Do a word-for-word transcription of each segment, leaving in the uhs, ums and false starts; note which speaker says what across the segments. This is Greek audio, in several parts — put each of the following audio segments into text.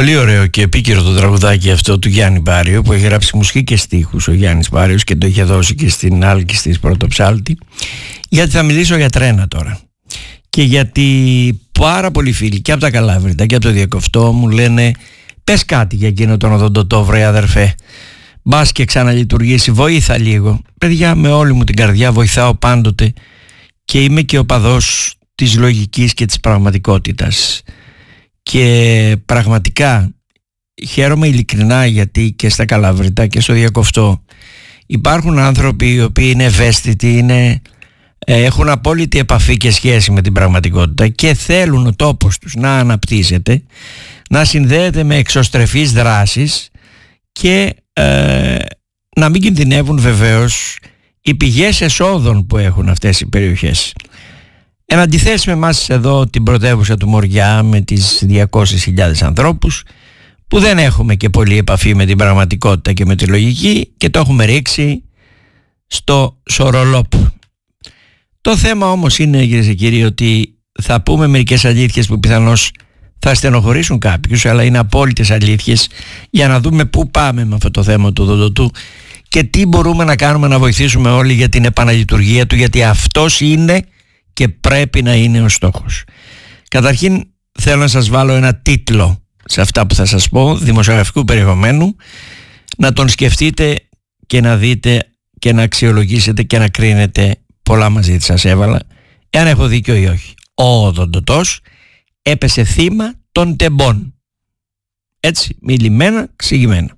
Speaker 1: Πολύ ωραίο και επίκαιρο το τραγουδάκι αυτό του Γιάννη Πάριο, που έχει γράψει μουσική και στίχους ο Γιάννης Πάριος και το είχε δώσει και στην Άλκη της Πρωτοψάλτη. Γιατί θα μιλήσω για τρένα τώρα. Και γιατί πάρα πολλοί φίλοι και από τα Καλάβρητα και από το Διακοφτό μου λένε, πες κάτι για εκείνο τον οδοντοτό, βρε αδερφέ. Μπας και ξαναλειτουργήσει, βοήθα λίγο. Παιδιά, με όλη μου την καρδιά βοηθάω πάντοτε και είμαι και οπαδός της λογικής και της πραγματικότητας. Και πραγματικά χαίρομαι ειλικρινά γιατί και στα Καλάβρητα και στο Διακοφτό υπάρχουν άνθρωποι οι οποίοι είναι ευαίσθητοι, είναι, έχουν απόλυτη επαφή και σχέση με την πραγματικότητα και θέλουν ο τόπος τους να αναπτύσσεται, να συνδέεται με εξωστρεφείς δράσεις και ε, να μην κινδυνεύουν βεβαίως οι πηγές εσόδων που έχουν αυτές οι περιοχές. Εν αντιθέσει με εμάς εδώ την πρωτεύουσα του Μοριά με τις διακόσιες χιλιάδες ανθρώπους που δεν έχουμε και πολύ επαφή με την πραγματικότητα και με τη λογική και το έχουμε ρίξει στο σορολόπ. Το θέμα όμως είναι, κυρίες και κύριοι, ότι θα πούμε μερικές αλήθειες που πιθανώς θα στενοχωρήσουν κάποιους, αλλά είναι απόλυτες αλήθειες για να δούμε πού πάμε με αυτό το θέμα του οδοντοτού και τι μπορούμε να κάνουμε να βοηθήσουμε όλοι για την επαναλειτουργία του, γιατί αυτός είναι και πρέπει να είναι ο στόχος. Καταρχήν θέλω να σας βάλω ένα τίτλο σε αυτά που θα σας πω, δημοσιογραφικού περιεχομένου, να τον σκεφτείτε και να δείτε και να αξιολογήσετε και να κρίνετε. Πολλά μαζί σας έβαλα, εάν έχω δίκιο ή όχι. Ο οδοντοτός έπεσε θύμα των τεμπών. Έτσι, μιλημένα, εξηγημένα.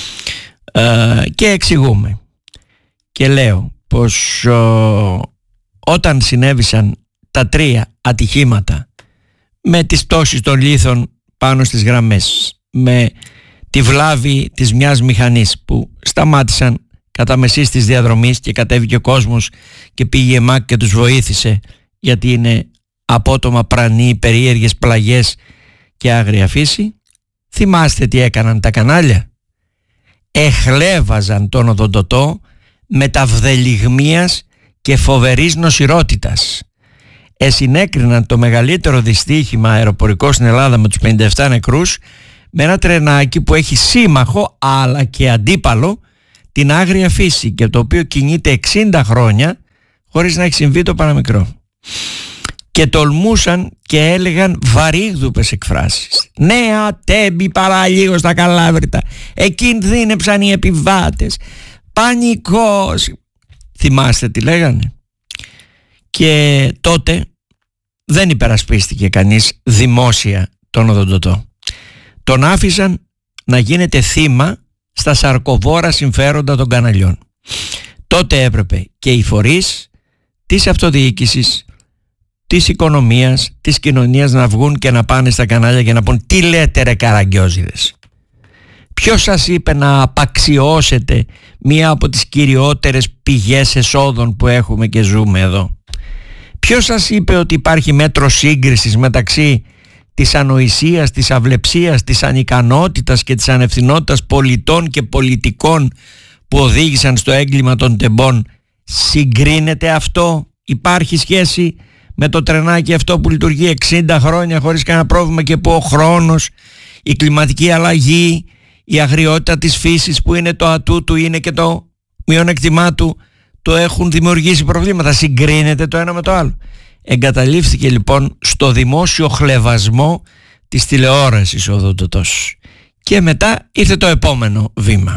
Speaker 1: Ε, και εξηγούμε. Και λέω πως ο, όταν συνέβησαν τα τρία ατυχήματα με τις πτώσεις των λίθων πάνω στις γραμμές, με τη βλάβη της μιας μηχανής που σταμάτησαν κατά μεσής της διαδρομής και κατέβηκε ο κόσμος και πήγε ΜΑΚ και τους βοήθησε, γιατί είναι απότομα πρανοί, περίεργες πλαγιές και άγρια φύση. Θυμάστε τι έκαναν τα κανάλια? Εχλέβαζαν τον οδοντοτό με τα βδελιγμίας και φοβερής νοσηρότητας. Εσυνέκριναν το μεγαλύτερο δυστύχημα αεροπορικό στην Ελλάδα με τους πενήντα επτά νεκρούς με ένα τρενάκι που έχει σύμμαχο αλλά και αντίπαλο την άγρια φύση και το οποίο κινείται εξήντα χρόνια χωρίς να έχει συμβεί το παραμικρό. Και τολμούσαν και έλεγαν βαρύγδουπες εκφράσεις. Νέα τέμπη παραλίγο στα Καλάβρητα, εκινδύνεψαν οι επιβάτες, πανικός. Θυμάστε τι λέγανε? Και τότε δεν υπερασπίστηκε κανείς δημόσια τον οδοντοτό. Τον άφησαν να γίνεται θύμα στα σαρκοβόρα συμφέροντα των καναλιών. Τότε έπρεπε και οι φορείς της αυτοδιοίκησης, της οικονομίας, της κοινωνίας να βγουν και να πάνε στα κανάλια και να πούν, τι λέτε ρε καραγκιόζιδες? Ποιος σας είπε να απαξιώσετε μία από τις κυριότερες πηγές εσόδων που έχουμε και ζούμε εδώ? Ποιος σας είπε ότι υπάρχει μέτρο σύγκρισης μεταξύ της ανοησίας, της αυλεψίας, της ανικανότητας και της ανευθυνότητας πολιτών και πολιτικών που οδήγησαν στο έγκλημα των τεμπών? Συγκρίνεται αυτό? Υπάρχει σχέση με το τρενάκι αυτό που λειτουργεί εξήντα χρόνια χωρίς κανένα πρόβλημα και που ο χρόνος, η κλιματική αλλαγή, η αγριότητα της φύσης που είναι το ατού του, είναι και το μειονέκτημά του, το έχουν δημιουργήσει προβλήματα? Συγκρίνεται το ένα με το άλλο? Εγκαταλείφθηκε λοιπόν στο δημόσιο χλευασμό της τηλεόρασης ο οδοντοτός. Και μετά ήρθε το επόμενο βήμα.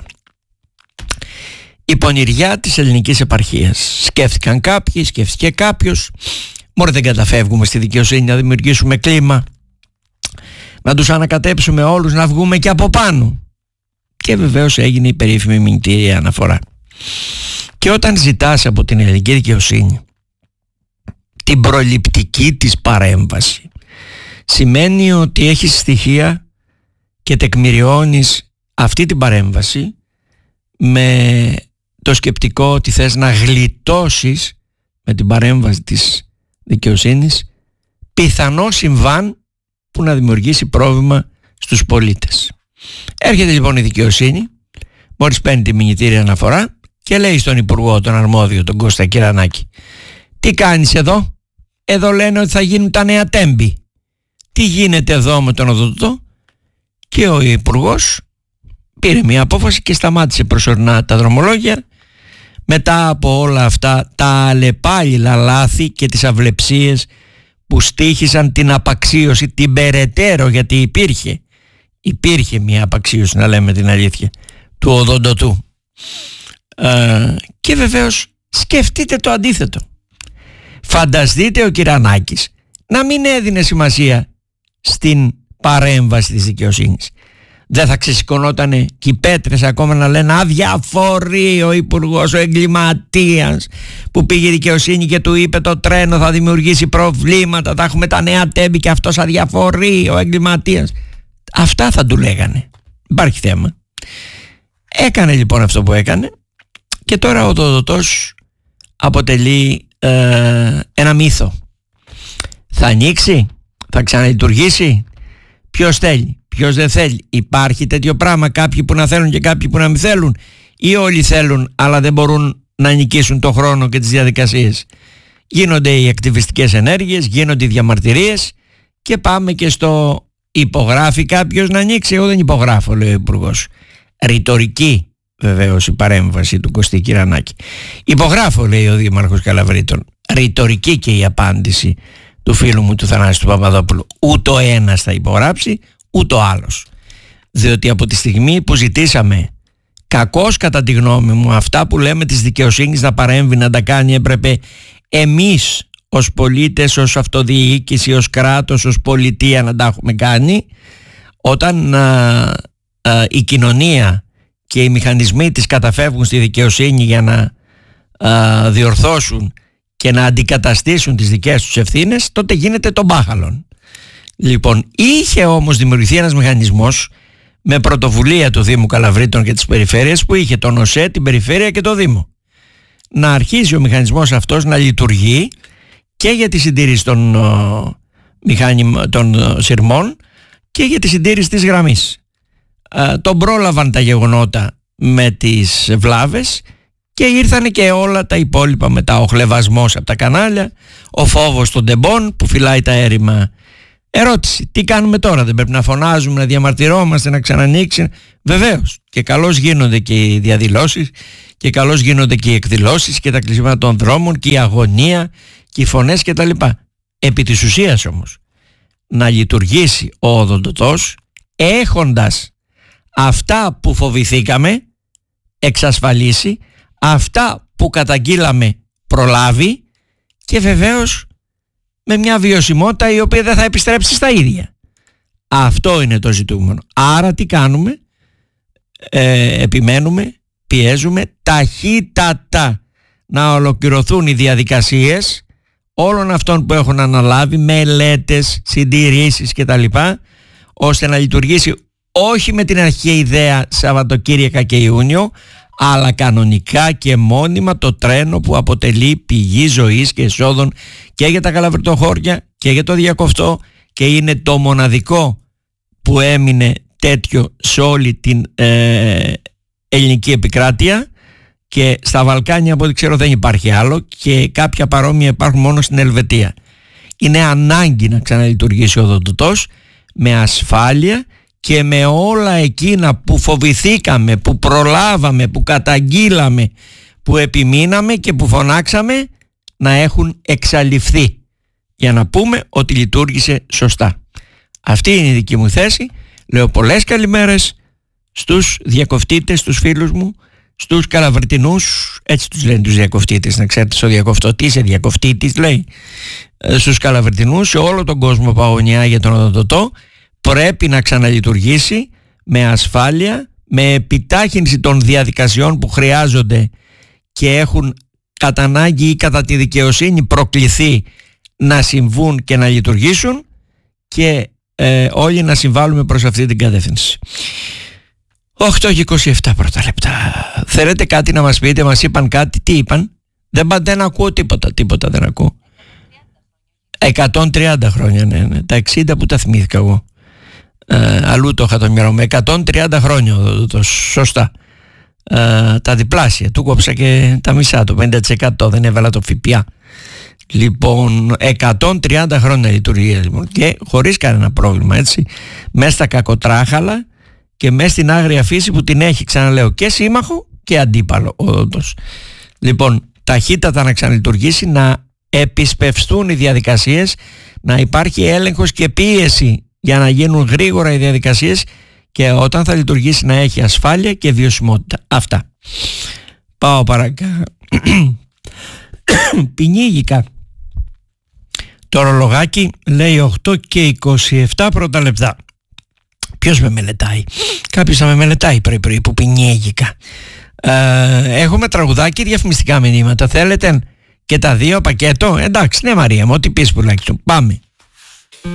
Speaker 1: Η πονηριά της ελληνικής επαρχίας. Σκέφτηκαν κάποιοι, σκέφτηκε κάποιος, μωρέ δεν καταφεύγουμε στη δικαιοσύνη να δημιουργήσουμε κλίμα, να τους ανακατέψουμε όλους, να βγούμε και από πάνω. Και βεβαίως έγινε η περίφημη μηνυτήρια αναφορά. Και όταν ζητάς από την ελληνική δικαιοσύνη την προληπτική της παρέμβαση, σημαίνει ότι έχεις στοιχεία και τεκμηριώνεις αυτή την παρέμβαση με το σκεπτικό ότι θες να γλιτώσεις με την παρέμβαση της δικαιοσύνης πιθανό συμβάν που να δημιουργήσει πρόβλημα στους πολίτες. Έρχεται λοιπόν η δικαιοσύνη, μόλις παίρνει τη μηνυτήρια αναφορά, και λέει στον Υπουργό, τον αρμόδιο, τον Κώστα Κυρανάκη, τι κάνεις εδώ? Εδώ λένε ότι θα γίνουν τα νέα τέμπη. Τι γίνεται εδώ με τον οδοντοτό? Και ο Υπουργός πήρε μια απόφαση και σταμάτησε προσωρινά τα δρομολόγια μετά από όλα αυτά τα αλλεπάλληλα λάθη και τις αυλεψίες που στοίχησαν την απαξίωση, την περαιτέρω, γιατί υπήρχε υπήρχε μια απαξίωση, να λέμε την αλήθεια, του οδοντοτού. Ε, και βεβαίως σκεφτείτε το αντίθετο. Φανταστείτε ο Κυρανάκης να μην έδινε σημασία στην παρέμβαση της δικαιοσύνης. Δεν θα ξεσηκωνότανε και οι πέτρες ακόμα να λένε αδιαφορεί ο υπουργός, ο εγκληματίας που πήγε η δικαιοσύνη και του είπε το τρένο θα δημιουργήσει προβλήματα, θα έχουμε τα νέα τέμπη και αυτός αδιαφορεί ο εγκληματίας. Αυτά θα του λέγανε. Υπάρχει θέμα. Έκανε λοιπόν αυτό που έκανε και τώρα ο οδοντοτός αποτελεί ε, ένα μύθο. Θα ανοίξει, θα ξαναλειτουργήσει, ποιος θέλει, ποιος δεν θέλει, υπάρχει τέτοιο πράγμα, κάποιοι που να θέλουν και κάποιοι που να μην θέλουν, ή όλοι θέλουν αλλά δεν μπορούν να νικήσουν το χρόνο και τις διαδικασίες. Γίνονται οι ακτιβιστικές ενέργειες, γίνονται οι διαμαρτυρίες και πάμε και στο υπογράφει κάποιος να ανοίξει. Εγώ δεν υπογράφω, λέει ο Υπουργός. Ρητορική βεβαίως η παρέμβαση του Κωστή Κυρανάκη. Υπογράφω, λέει ο Δήμαρχος Καλαβρίτων. Ρητορική και η απάντηση του φίλου μου του Θανάση του Παπαδόπουλου. Ούτε ο ένας θα υπογράψει, ούτε ο άλλος. Διότι από τη στιγμή που ζητήσαμε, κακώς κατά τη γνώμη μου, αυτά που λέμε της δικαιοσύνης να παρέμβει, να τα κάνει, έπρεπε εμείς ως πολίτες, ως αυτοδιοίκηση, ως κράτος, ως πολιτεία να τα έχουμε κάνει. Όταν α, α, η κοινωνία και οι μηχανισμοί της καταφεύγουν στη δικαιοσύνη για να α, διορθώσουν και να αντικαταστήσουν τις δικές τους ευθύνες, τότε γίνεται το μπάχαλον. Λοιπόν, είχε όμως δημιουργηθεί ένας μηχανισμός με πρωτοβουλία του Δήμου Καλαβρίτων και της Περιφέρειας, που είχε τον ΟΣΕ, την Περιφέρεια και το Δήμο, να αρχίσει ο μηχανισμός αυτός να λειτουργεί και για τη συντήρηση των, uh, μηχάνημα, των uh, σειρμών και για τη συντήρηση της γραμμής. Uh, τον πρόλαβαν τα γεγονότα με τις βλάβες και ήρθαν και όλα τα υπόλοιπα μετά. Ο χλευασμός από τα κανάλια, ο φόβος των τεμπών που φυλάει τα έρημα. Ερώτηση, τι κάνουμε τώρα, δεν πρέπει να φωνάζουμε, να διαμαρτυρόμαστε, να ξανανοίξει? Βεβαίως, και καλώς γίνονται και οι διαδηλώσεις και καλώς γίνονται και οι εκδηλώσεις και τα κλεισίματα των δρόμων και η αγωνία και οι φωνές και τα λοιπά. Επί της ουσίας όμως, να λειτουργήσει ο οδοντοτός έχοντας αυτά που φοβηθήκαμε εξασφαλίσει, αυτά που καταγγείλαμε προλάβει και βεβαίως με μια βιωσιμότητα η οποία δεν θα επιστρέψει στα ίδια. Αυτό είναι το ζητούμενο. Άρα τι κάνουμε? Ε, επιμένουμε, πιέζουμε ταχύτατα να ολοκληρωθούν οι διαδικασίες όλων αυτών που έχουν αναλάβει, μελέτες, συντηρήσεις κτλ, ώστε να λειτουργήσει όχι με την αρχαία ιδέα Σαββατοκύριακα και Ιούνιο, αλλά κανονικά και μόνιμα το τρένο που αποτελεί πηγή ζωής και εσόδων και για τα Καλαβριτοχώρια και για το Διακοφτό, και είναι το μοναδικό που έμεινε τέτοιο σε όλη την ε, ελληνική επικράτεια, και στα Βαλκάνια από ό,τι ξέρω δεν υπάρχει άλλο, και κάποια παρόμοια υπάρχουν μόνο στην Ελβετία. Είναι ανάγκη να ξαναλειτουργήσει ο οδοντοτός με ασφάλεια και με όλα εκείνα που φοβηθήκαμε, που προλάβαμε, που καταγγείλαμε, που επιμείναμε και που φωνάξαμε να έχουν εξαλειφθεί, για να πούμε ότι λειτουργήσε σωστά. Αυτή είναι η δική μου θέση. Λέω πολλές καλημέρες στους διακοφτίτες, στους φίλους μου, στους Καλαβριτινούς, έτσι τους λένε τους διακοφτίτες, να ξέρετε, στο Διακοφτό τι είσαι διακοφτίτης λέει, στους Καλαβριτινούς, σε όλο τον κόσμο που αγωνιά για τον οδοντοτό. Πρέπει να ξαναλειτουργήσει με ασφάλεια, με επιτάχυνση των διαδικασιών που χρειάζονται και έχουν κατά ανάγκη ή κατά τη δικαιοσύνη προκληθεί να συμβούν και να λειτουργήσουν, και ε, όλοι να συμβάλλουμε προς αυτή την κατεύθυνση. οκτώ και είκοσι επτά πρώτα λεπτά. Θέλετε κάτι να μας πείτε? Μας είπαν κάτι? Τι είπαν? Δεν, δεν ακούω τίποτα, τίποτα δεν ακούω. εκατόν τριάντα χρόνια, ναι, ναι. Τα εξήντα που τα θυμήθηκα εγώ. Ε, αλλού το είχα το μυαλό μου. εκατόν τριάντα χρόνια το, το, σωστά. Ε, τα διπλάσια. Του κόψα και τα μισά, το πενήντα τοις εκατό. Δεν έβαλα το ΦΠΑ. Λοιπόν, εκατόν τριάντα χρόνια λειτουργία λοιπόν, και χωρίς κανένα πρόβλημα, έτσι, μέσα στα κακοτράχαλα και μέσα στην άγρια φύση που την έχει, ξαναλέω, και σύμμαχο και αντίπαλο ο όδοντος. Λοιπόν, ταχύτατα να ξαναλειτουργήσει, να επισπευστούν οι διαδικασίες, να υπάρχει έλεγχος και πίεση για να γίνουν γρήγορα οι διαδικασίες, και όταν θα λειτουργήσει να έχει ασφάλεια και βιωσιμότητα. Αυτά. Πάω παρακάτω. Πινίγικα. Το ορολογάκι λέει οκτώ και είκοσι επτά πρώτα λεπτά. Ποιος με μελετάει? Κάποιος θα με μελετάει πρωί πρωί που πινίγικα. Ε, έχουμε τραγουδάκι, διαφημιστικά μηνύματα. Θέλετε και τα δύο πακέτο? Εντάξει, ναι Μαρία μου, ό,τι πεις πουλάκι σου. Πάμε.